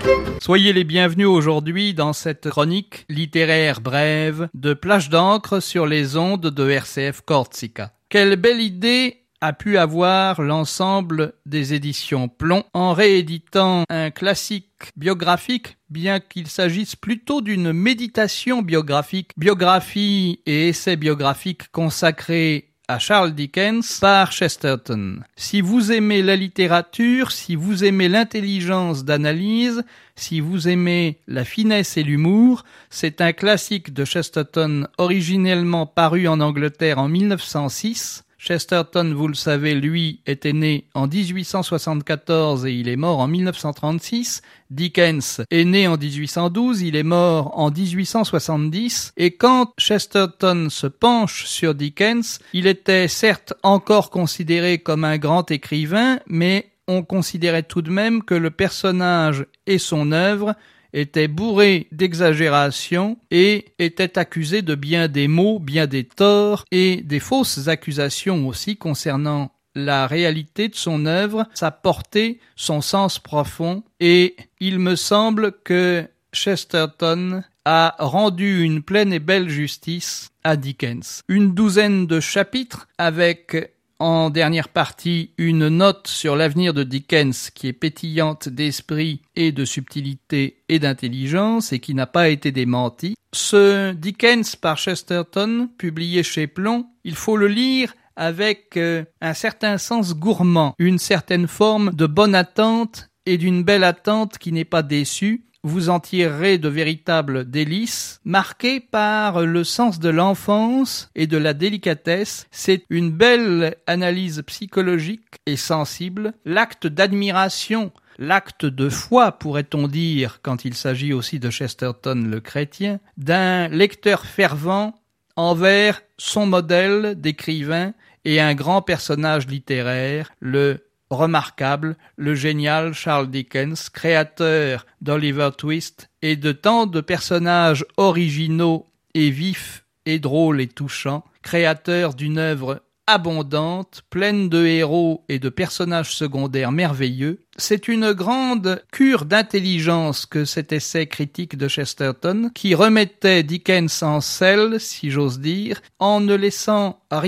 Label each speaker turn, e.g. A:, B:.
A: Soyez les bienvenus aujourd'hui dans cette chronique littéraire brève de Plage d'encre sur les ondes de RCF Corsica. Quelle belle idée a pu avoir l'ensemble des éditions Plomb en rééditant un classique biographique, bien qu'il s'agisse plutôt d'une méditation biographique, biographie et essai biographique consacré à Charles Dickens par Chesterton. Si vous aimez la littérature, si vous aimez l'intelligence d'analyse, si vous aimez la finesse et l'humour, c'est un classique de Chesterton originellement paru en Angleterre en 1906. Chesterton, vous le savez, lui, était né en 1874 et il est mort en 1936. Dickens est né en 1812, il est mort en 1870. Et quand Chesterton se penche sur Dickens, il était certes encore considéré comme un grand écrivain, mais on considérait tout de même que le personnage et son œuvre était bourré d'exagération et était accusé de bien des maux, bien des torts et des fausses accusations aussi concernant la réalité de son œuvre, sa portée, son sens profond. Et il me semble que Chesterton a rendu une pleine et belle justice à Dickens. Une douzaine de chapitres avec en dernière partie, une note sur l'avenir de Dickens qui est pétillante d'esprit et de subtilité et d'intelligence et qui n'a pas été démentie. Ce Dickens par Chesterton, publié chez Plomb, il faut le lire avec un certain sens gourmand, une certaine forme de bonne attente et d'une belle attente qui n'est pas déçue. Vous en tirerez de véritables délices, marquées par le sens de l'enfance et de la délicatesse. C'est une belle analyse psychologique et sensible, l'acte d'admiration, l'acte de foi, pourrait-on dire, quand il s'agit aussi de Chesterton le chrétien, d'un lecteur fervent envers son modèle d'écrivain et un grand personnage littéraire, le remarquable, le génial Charles Dickens, créateur d'Oliver Twist et de tant de personnages originaux et vifs et drôles et touchants, créateur d'une œuvre abondante, pleine de héros et de personnages secondaires merveilleux. C'est une grande cure d'intelligence que cet essai critique de Chesterton, qui remettait Dickens en selle, si j'ose dire, en ne laissant rien